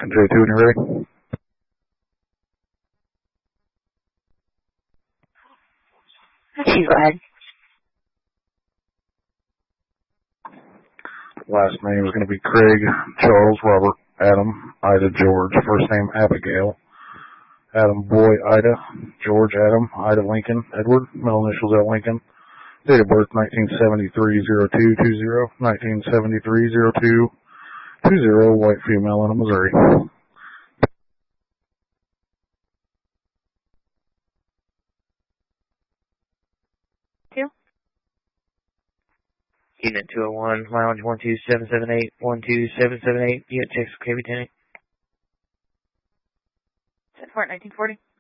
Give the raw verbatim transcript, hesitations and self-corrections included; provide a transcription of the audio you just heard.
Lincoln J two when you're ready. Okay, go ahead. Last name is going to be Craig, Charles, Robert, Adam, Ida, George. First name Abigail. Adam, Boy, Ida, George, Adam, Ida, Lincoln, Edward. Middle initials at Lincoln. Date of birth nineteen seventy-three oh two twenty. nineteen seventy-three oh two twenty. White female in Missouri. Two. Unit two oh one, lounge one two seven seven eight, one two seven seven eight, unit checks K B ten. Set for nineteen forty.